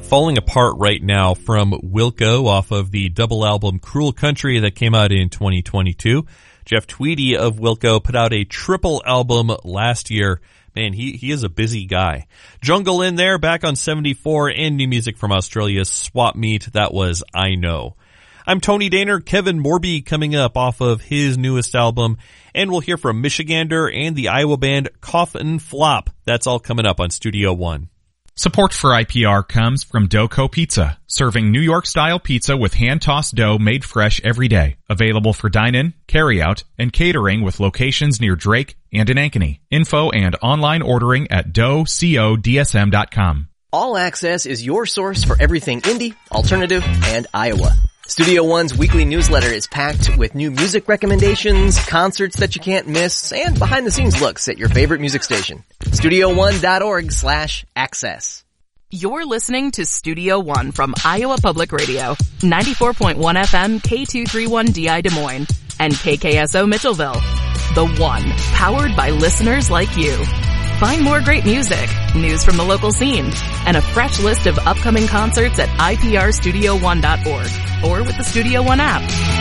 Falling Apart right now from Wilco off of the double album Cruel Country that came out in 2022. Jeff Tweedy of Wilco put out a triple album last year. Man, he is a busy guy. Jungle in there, back on 74, and new music from Australia's Swap Meet. That was I Know. I'm Tony Daner. Kevin Morby coming up off of his newest album. And we'll hear from Michigander and the Iowa band Coffin Flop. That's all coming up on Studio One. Support for IPR comes from Doco Pizza, serving New York-style pizza with hand-tossed dough made fresh every day. Available for dine-in, carry-out, and catering with locations near Drake and in Ankeny. Info and online ordering at docodsm.com. All Access is your source for everything indie, alternative, and Iowa. Studio One's weekly newsletter is packed with new music recommendations, concerts that you can't miss, and behind-the-scenes looks at your favorite music station. StudioOne.org/access. You're listening to Studio One from Iowa Public Radio, 94.1 FM, K231DI Des Moines, and KKSO Mitchellville. The One, powered by listeners like you. Find more great music, news from the local scene, and a fresh list of upcoming concerts at iprstudio1.org or with the Studio One app.